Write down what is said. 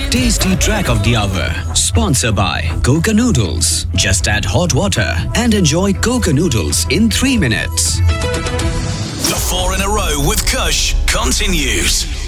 Tasty Track of the Hour. Sponsored by Coca Noodles. Just add hot water and enjoy Coca Noodles in 3 minutes. The 4 in a row with Kush continues.